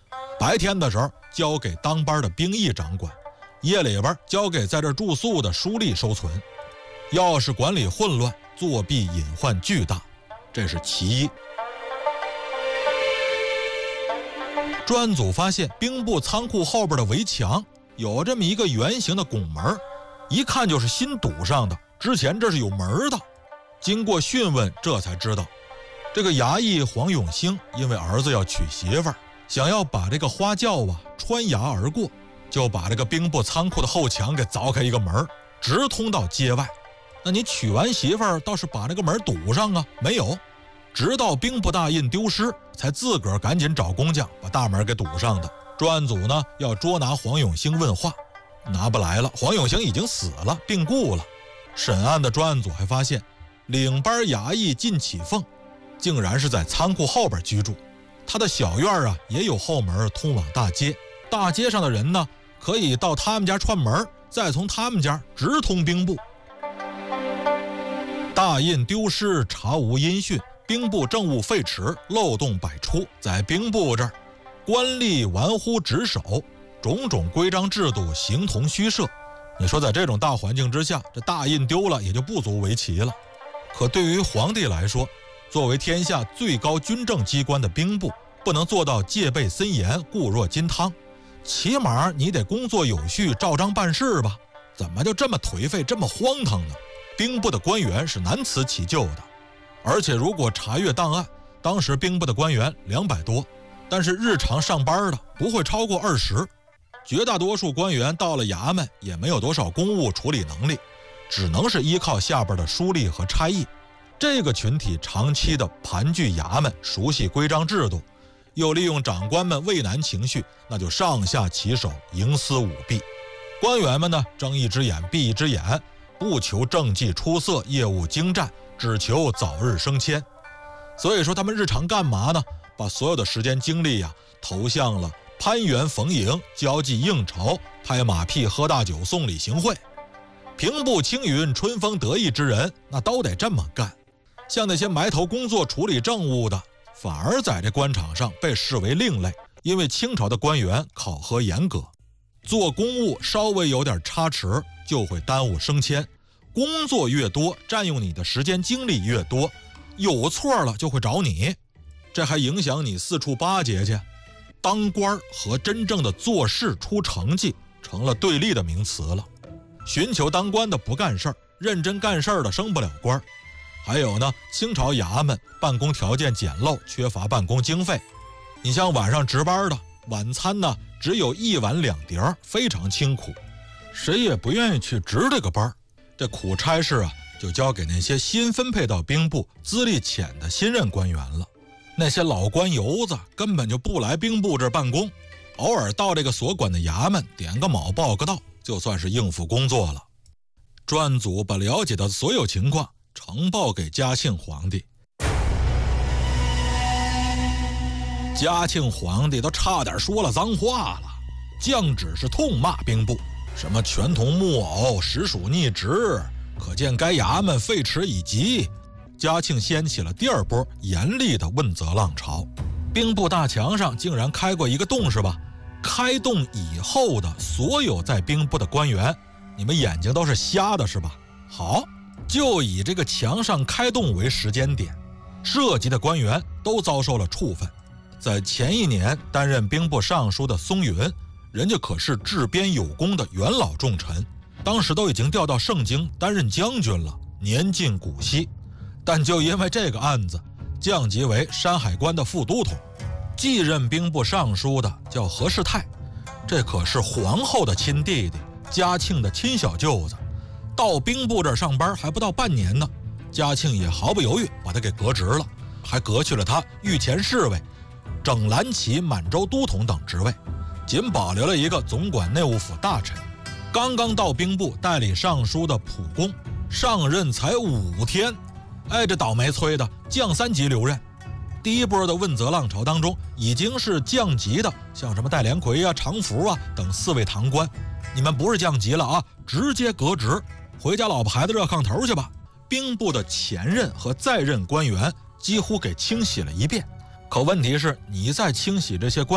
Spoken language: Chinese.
白天的时候交给当班的兵役掌管，夜里边交给在这住宿的书吏收存。要是管理混乱，作弊隐患巨大，这是其一。专案组发现兵部仓库后边的围墙有这么一个圆形的拱门，一看就是新堵上的，之前这是有门的。经过讯问，这才知道这个衙役黄永兴因为儿子要娶媳妇儿，想要把这个花轿穿衙而过，就把这个兵部仓库的后墙给凿开一个门，直通到街外。那你娶完媳妇儿倒是把那个门堵上啊，没有，直到兵部大印丢失，才自个儿赶紧找工匠把大门给堵上的。专案组呢要捉拿黄永兴问话，拿不来了，黄永兴已经死了，病故了。审案的专案组还发现，领班衙役靳启凤竟然是在仓库后边居住，他的小院也有后门通往大街，大街上的人呢可以到他们家串门，再从他们家直通兵部。大印丢失，查无音讯，兵部政务废弛，漏洞百出，在兵部这儿，官吏玩忽职守，种种规章制度形同虚设。你说在这种大环境之下，这大印丢了也就不足为奇了。可对于皇帝来说，作为天下最高军政机关的兵部，不能做到戒备森严，固若金汤，起码你得工作有序，照章办事吧？怎么就这么颓废，这么荒唐呢？兵部的官员是难辞其咎的。而且如果查阅档案，当时兵部的官员200多，但是日常上班的不会超过20，绝大多数官员到了衙门也没有多少公务处理能力，只能是依靠下边的书吏和差役。这个群体长期的盘踞衙门，熟悉规章制度，又利用长官们畏难情绪，那就上下其手，营私舞弊。官员们呢，睁一只眼闭一只眼，不求政绩出色，业务精湛，只求早日升迁。所以说他们日常干嘛呢？把所有的时间精力投向了攀援逢迎、交际应酬、拍马屁、喝大酒、送礼行贿。平步青云、春风得意之人，那都得这么干。像那些埋头工作处理政务的，反而在这官场上被视为另类，因为清朝的官员考核严格，做公务稍微有点差池就会耽误升迁，工作越多，占用你的时间精力越多，有错了就会找你，这还影响你四处巴结去。当官和真正的做事出成绩成了对立的名词了。寻求当官的不干事儿，认真干事儿的升不了官。还有呢，清朝衙门办公条件简陋，缺乏办公经费。你像晚上值班的，晚餐呢只有1碗2碟，非常清苦，谁也不愿意去值这个班。这苦差事就交给那些新分配到兵部、资历浅的新任官员了。那些老官油子根本就不来兵部这儿办公，偶尔到这个所管的衙门点个卯报个到，就算是应付工作了。专案组把了解的所有情况呈报给嘉庆皇帝，嘉庆皇帝都差点说了脏话了，降旨是痛骂兵部，什么全同木偶、实属逆职，可见该衙门废弛已极。嘉庆掀起了第2波严厉的问责浪潮。兵部大墙上竟然开过一个洞是吧？开洞以后的所有在兵部的官员，你们眼睛都是瞎的是吧？好，就以这个墙上开洞为时间点，涉及的官员都遭受了处分。在前1年担任兵部尚书的松云，人家可是治边有功的元老重臣，当时都已经调到盛京担任将军了，年近古稀。但就因为这个案子，降级为山海关的副都统。继任兵部尚书的叫何世泰，这可是皇后的亲弟弟，嘉庆的亲小舅子。到兵部这儿上班还不到半年呢，嘉庆也毫不犹豫把他给革职了，还革去了他御前侍卫、整蓝旗满洲都统等职位，仅保留了一个总管内务府大臣。刚刚到兵部代理尚书的溥公上任才5天，这倒霉催的降3级留任。第1波的问责浪潮当中，已经是降级的，像什么戴连魁常福等4位堂官，你们不是降级了直接革职，回家老婆孩子热炕头去吧。兵部的前任和在任官员几乎给清洗了一遍。可问题是，你在清洗这些官